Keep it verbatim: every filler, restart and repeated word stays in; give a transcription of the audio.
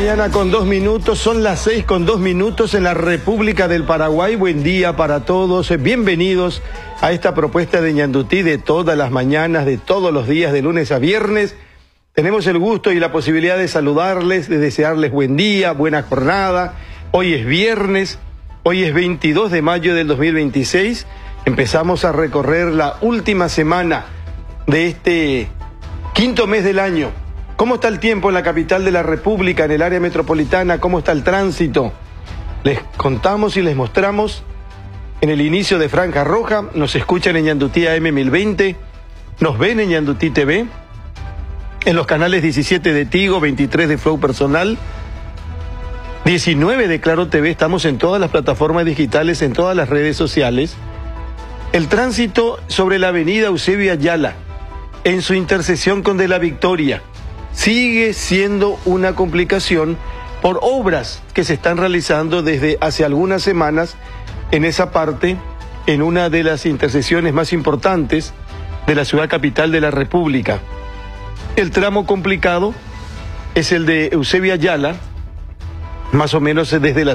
mañana con dos minutos, son las seis con dos minutos en la República del Paraguay. Buen día para todos, bienvenidos a esta propuesta de Ñandutí de todas las mañanas, de todos los días, de lunes a viernes. Tenemos el gusto y la posibilidad de saludarles, de desearles buen día, buena jornada. Hoy es viernes, hoy es veintidós de mayo del dos mil veintiséis. Empezamos a recorrer la última semana de este quinto mes del año. ¿Cómo está el tiempo en la capital de la República, en el área metropolitana? ¿Cómo está el tránsito? Les contamos y les mostramos en el inicio de Franja Roja. Nos escuchan en Ñandutí A M mil veinte, nos ven en Ñandutí T V, en los canales diecisiete de Tigo, veintitrés de Flow Personal, diecinueve de Claro T V. Estamos en todas las plataformas digitales, en todas las redes sociales. El tránsito sobre la avenida Eusebio Ayala, en su intersección con De la Victoria, sigue siendo una complicación por obras que se están realizando desde hace algunas semanas en esa parte, en una de las intersecciones más importantes de la ciudad capital de la República. El tramo complicado es el de Eusebio Ayala, más o menos desde la